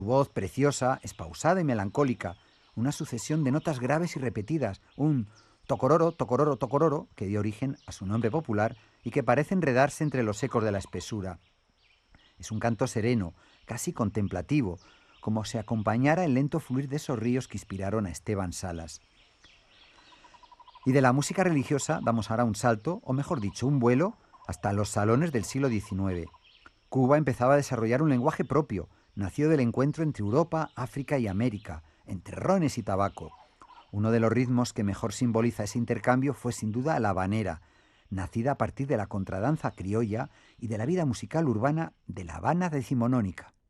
Su voz preciosa es pausada y melancólica, una sucesión de notas graves y repetidas, un tocororo, tocororo, tocororo, que dio origen a su nombre popular y que parece enredarse entre los ecos de la espesura. Es un canto sereno, casi contemplativo, como si acompañara el lento fluir de esos ríos que inspiraron a Esteban Salas. Y de la música religiosa damos ahora un salto, o mejor dicho, un vuelo, hasta los salones del siglo XIX. Cuba empezaba a desarrollar un lenguaje propio, nacido del encuentro entre Europa, África y América, entre rones y tabaco. Uno de los ritmos que mejor simboliza ese intercambio fue sin duda la habanera, nacida a partir de la contradanza criolla y de la vida musical urbana de La Habana decimonónica.